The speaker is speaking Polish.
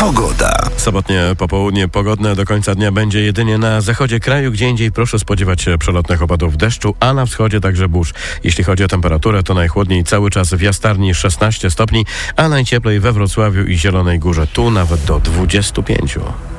Pogoda. Sobotnie popołudnie pogodne do końca dnia będzie jedynie na zachodzie kraju. Gdzie indziej proszę spodziewać się przelotnych opadów deszczu, a na wschodzie także burz. Jeśli chodzi o temperaturę, to najchłodniej cały czas w Jastarni 16 stopni, a najcieplej we Wrocławiu i Zielonej Górze. Tu nawet do 25.